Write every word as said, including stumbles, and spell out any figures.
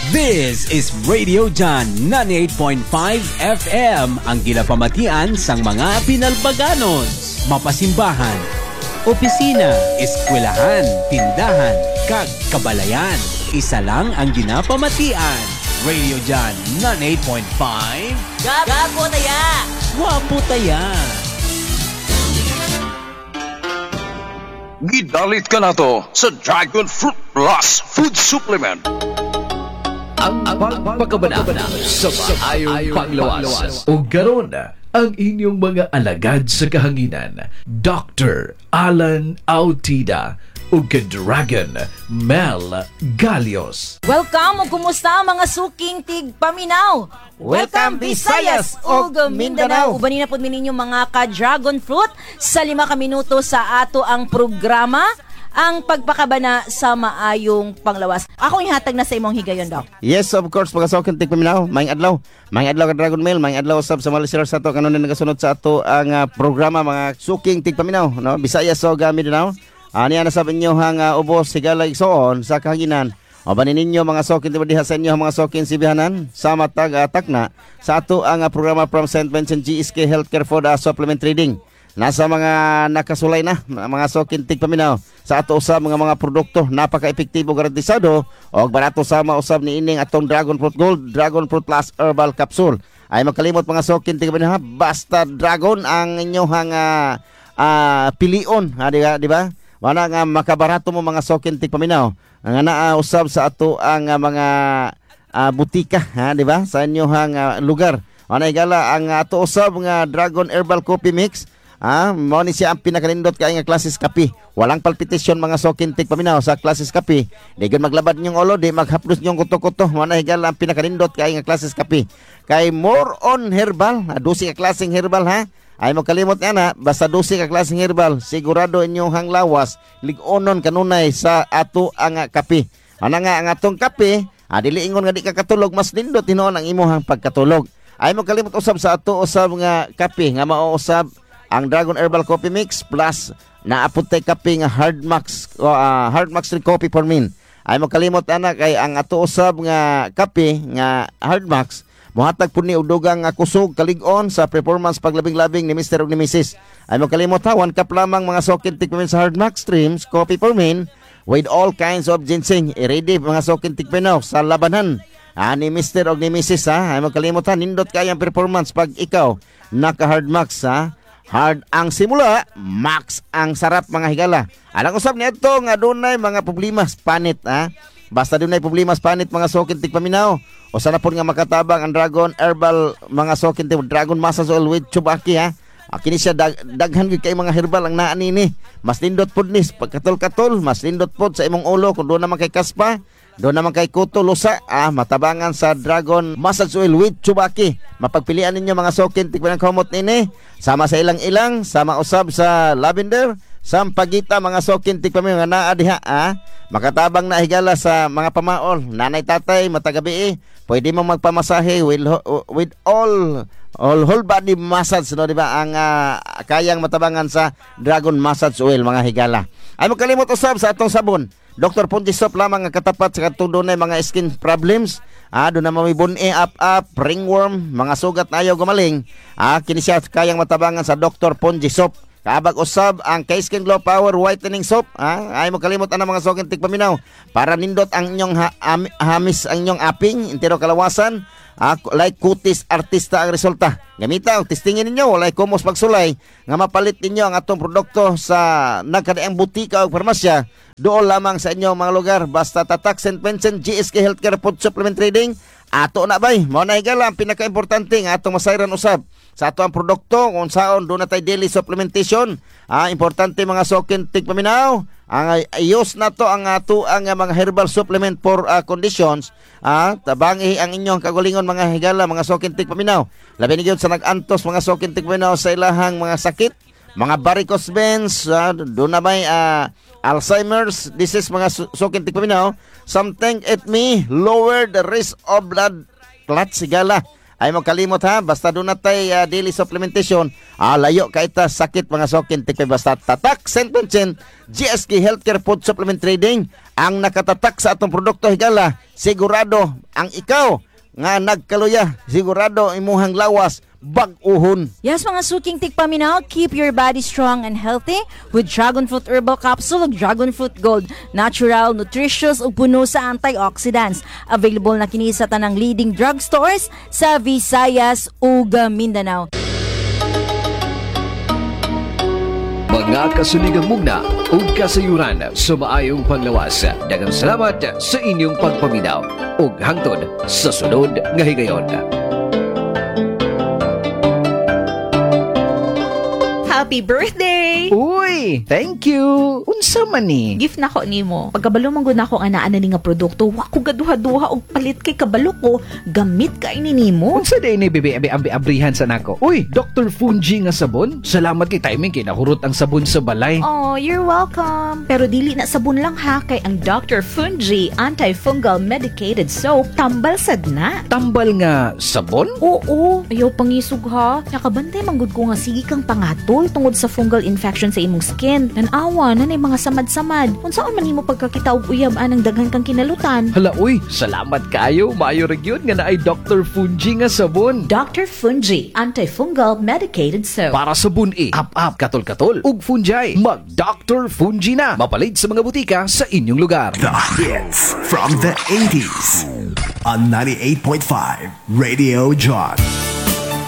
This is Radio John ninety-eight point five F M, ang ginapamatian sang mga pinalbaganos, mapasimbahan, opisina, eskwelahan, tindahan, kag kabalayan. Isa lang ang ginapamatian. Radio John ninety-eight point five. Gapo taya! Wapo taya! Gidalit ka na to sa Dragon Fruit Plus Food Supplement. Ang pagpapakabana sa maayong panglawas. O garon ang inyong mga alagad sa kahanginan, Doctor Alan Autida o Dragon Mel Galios. Welcome o kumusta mga suking tig paminaw? Welcome Visayas o Mindanao. Ubanin na po ninyo mga ka-dragon fruit sa lima ka minuto sa ato ang programa, ang pagpakabana sa maayong panglawas. Ako ihatag na sa imong higayon, Doc. Yes, of course, mga suking tig paminaw. Maing adlaw. Maing adlaw ka Dragon Mel, maing adlaw sab sa mga listeners sa ato kanon na nagasunod sa ato ang uh, programa mga suking tig paminaw, no? Visayas o Mindanao. Ani ana sabi inyo hang uh, ubos sigalay soon sa kahanginan. O banin ninyo mga sokin diha sa inyo mga sokin sibihanan sa matag uh, takna sa ato ang uh, programa from Saint Vincent G S K Healthcare for the Supplement Trading. Nasa mga nakasulay na mga sokin tig paminaw sa ato usab mga mga produkto napaka-epektibo garantisado og barato sama usab ni ining atong Dragon Fruit Gold, Dragon Fruit Plus Herbal Capsule. Ay magkalimot mga sokin tig paminaw, basta dragon ang inyohang uh, uh, pilion, ha, di ba? Di ba? Wala nga makabarato mo mga sokin tig paminaw. Nga naa usab sa ato ang uh, mga uh, butika, ha, di ba? Sa inyohang uh, lugar. Wala igala ang ato usab nga Dragon Herbal Coffee Mix. Ah, mo ni siya ang pinakalindot kay nga klases kape. Walang palpitasyon mga sokin tig paminaw sa klases kape. Di gyud maglabad nyong ulo, di maghaplos nyong kuto-kuto. Wala igala ang pinakalindot kay nga klases kape. Kay more on herbal, adusi ka klaseng herbal ha. Ay mo kalimot nga na, basta dosi ka klaseng herbal, sigurado inyong hanglawas, ligonon kanunay sa ato ang kape. Ano nga ang atong kape, ah, dili ingon nga di ka katulog, mas lindot hinoon ang imuhang pagkatulog. Ay mo kalimot usab sa ato usab nga kape, nga mauusab ang Dragon Herbal Coffee Mix plus naaputay kape nga Hard Max, uh, Hard Max Coffee for Men. Ay mo kalimot ana kay ang ato usab nga kape nga Hard Max, muhatag po ni udugang nga kusog kalig-on sa performance paglabing-labing ni Mister ug ni Missus Ay mo kalimot ha, one cup lamang mga sokin tikpamin sa Hard Max Streams Coffee for Men with all kinds of ginseng. I-ready mga sokin tikpaminaw sa labanan ah, ni Mister ug ni Missus ha. Ay mo kalimot ha, nindot kayang performance pag ikaw naka Hard Max ha. Hard ang simula, max ang sarap mga higala. Alang usab nito nga dunay mga problema sa panit ha. Basta dunay problema sa panit mga sokin tikpaminaw. O sana po nga makatabang ang Dragon Herbal mga sokin tig Dragon Massage Oil with Chubaki ha. Ah, kini siya dag, daghan gid kay mga herbal ang naa nini. Mas lindot pod ni pagkatol-katol, mas lindot pod sa imong ulo kung doon naman kay kaspa. Doon naman kay kuto lusa, ah, matabangan sa Dragon Massage Oil with Chubaki. Mapagpilian ninyo mga sokin tigbanang kamot nini. Sama sa ilang-ilang, sama usab sa lavender, sampagita mga sokin tigpami nga naa diha ah. Makatabang na higala sa mga pamaol, nanay tatay matagabi eh. Pwede mo magpamasahe with, with all all whole body massage, no, di ba? Ang uh, kayang matabangan sa Dragon Massage Oil mga higala. Ay magkalimot usab sa atong sabon. Doctor Ponji Soap lamang ang katapat sa katong dunay mga skin problems. Ah, doon na mamibun-e, up-up, ringworm, mga sugat na ayaw gumaling. Ah, kini siya kayang matabangan sa Doctor Ponji Soap. Kaabag usab ang K-Skin Glow Power Whitening Soap. Ah, ay mo kalimot ana mga sokin tigpaminaw para nindot ang inyong ha- am- hamis ang inyong aping intero kalawasan. Ah, like kutis artista ang resulta. Gamita og testingin ninyo walay kumos pagsulay nga mapalit ninyo ang atong produkto sa nagkadaang butika o farmasya. Doon lamang sa inyong mga lugar basta tatak Saint Vincent G S K Healthcare Food Supplement Trading. Ato na bay, mao na higala ang pinaka-importante nga atong masayran usab sa ato ang produkto kung saon doon na tay daily supplementation. Ah, importante mga sokin tigpaminaw. Ang ayos na to ang ato ang mga herbal supplement for uh, conditions. Ah, tabangi ang inyong kagulingon mga higala mga sokin tigpaminaw. Labi ni gyud sa nag-antos mga sokin tigpaminaw sa ilahang mga sakit, mga varicose veins, uh, doon na may uh, Alzheimer's disease mga sokin tigpaminaw. Something it may lower the risk of blood clot sigala. Ay mo kalimot ha, basta doon natay uh, daily supplementation, ah, layo ka ita sakit mga sokin tikpay basta tatak Sentenchin G S K Healthcare Food Supplement Trading ang nakatatak sa atong produkto higala, sigurado ang ikaw nga nagkaluya, sigurado imuhang lawas bag-uhon. Yes, mga suking tigpaminaw, keep your body strong and healthy with Dragon Fruit Herbal Capsule ug Dragon Fruit Gold. Natural, nutritious ug puno sa antioxidants. Available na kini sa tanang leading drugstores sa Visayas ug Mindanao. Mga kasuligang mugna o kasayuran sa maayong panglawas. Daghang salamat sa inyong pagpaminaw ug hangtod sa sunod nga higayon. Happy birthday! Uy, thank you. Unsa man ni? Gift na ko nimo. Pagkabalo man gud nako ana ana ni nga produkto, wa ko gaduha-duha og palit kay kabalo ko. Gamit kay ni nimo. Unsa day ni bebe ambi ambi abrihan sa nako? Uy, Doctor Fungi nga sabon. Salamat kay timing kay nahurot ang sabon sa balay. Oh, you're welcome. Pero dili na sabon lang ha, kay ang Doctor Fungi Antifungal Medicated Soap tambal sad na. Tambal nga sabon? Oo, ayaw pangisog ha. Nakabantay man gud ko nga sige kang pangatol tungod sa fungal infection sa imong skin. Nanawa na nay mga samad-samad. Unsaon man nimo pagkakita og uyab anang daghan kang kinalutan? Hala uy, salamat kayo. Maayo ra gyud nga naay Doctor Fungi nga sabon. Doctor Fungi Antifungal Medicated Soap. Para sa bun-i, up-up, katol-katol, ug fungi. Mag-Doctor Fungi na. Mapalit sa mga butika sa inyong lugar. The hits from the eighties on ninety-eight point five Radio John.